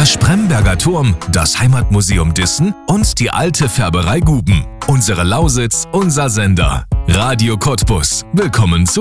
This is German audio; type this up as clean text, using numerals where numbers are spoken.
Der Spremberger Turm, das Heimatmuseum Dissen und die alte Färberei Guben. Unsere Lausitz, unser Sender. Radio Cottbus. Willkommen zu